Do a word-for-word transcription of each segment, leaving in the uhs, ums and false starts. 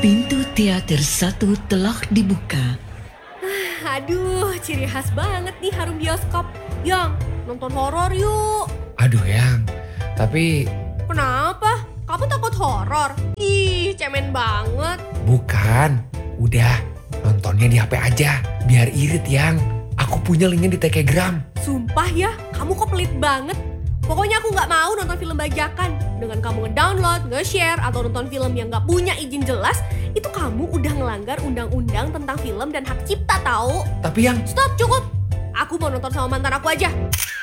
Pintu teater satu telah dibuka. Aduh, ciri khas banget nih harum bioskop. Yang, nonton horor yuk. Aduh Yang, tapi... Kenapa? Kamu takut horor? Ih, cemen banget. Bukan, udah nontonnya di H P aja. Biar irit Yang, aku punya linknya di Telegram. Sumpah ya, kamu kok pelit banget. Pokoknya aku gak mau nonton film bajakan. Dengan kamu ngedownload, nge-share, atau nonton film yang gak punya izin jelas, itu kamu udah ngelanggar undang-undang tentang film dan hak cipta tahu. Tapi Yang... Stop, cukup. Aku mau nonton sama mantan aku aja.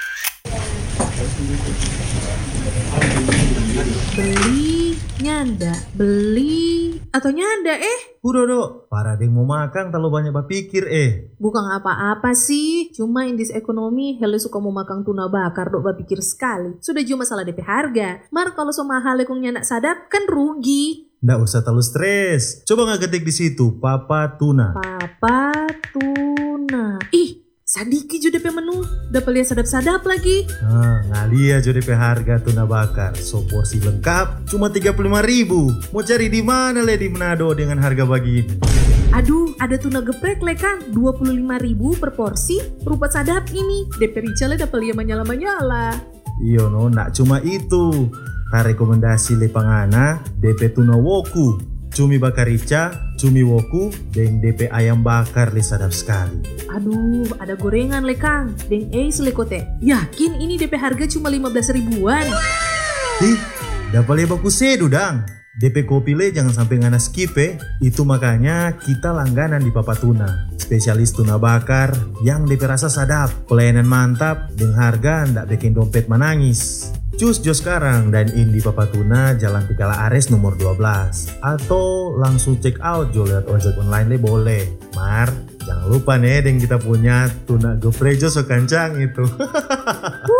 Beli, nyanda, beli, atau nyanda eh? Udah dok, para deng mau makan terlalu banyak berpikir eh. Bukan apa-apa sih, cuma in this economy hele suka mau makan tuna bakar dok berpikir sekali. Sudah cuma masalah D P harga, mar kalau so mahal lekong nyanda sadap kan rugi. Nggak usah terlalu stres, coba nggak ketik di situ, Papa Tuna. Papa Tuna, ih. Sadiki jo D P menu, dapat lihat sadap-sadap lagi. Nah, ngalia jo D P harga tuna bakar. So porsi lengkap cuma tiga puluh lima ribu. Mau cari di mana le di Manado dengan harga begini? Aduh, ada tuna geprek le Kang, dua puluh lima ribu per porsi. Rupa sadap ini, D P Richel dapat lihat menyala-menyala. Iyo no, nak cuma itu. Ka rekomendasi le pangana D P tuna woku. Cumi bakar rica, cumi woku, dan D P ayam bakar le sadap sekali. Aduh, ada gorengan le Kang, dan eis le kote. Yakin ini D P harga cuma lima belas ribuan? Ih, dapat le bagus sedu dang. D P kopi le jangan sampai ngana skip eh. Itu makanya kita langganan di Papa Tuna. Spesialis tuna bakar yang D P rasa sadap, pelayanan mantap, dan harga ndak bikin dompet menangis. Cus jo sekarang dan in di Papa Tuna Jalan Tikala Ares nomor dua belas. Atau langsung check out jo lewat ojek online le boleh. Mar, jangan lupa nih dengan kita punya tuna geprejo so kancang itu.